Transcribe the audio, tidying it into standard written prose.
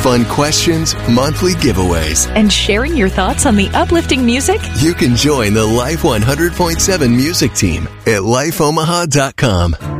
fun questions, monthly giveaways, and sharing your thoughts on the uplifting music? You can join the Life 100.7 music team at lifeomaha.com.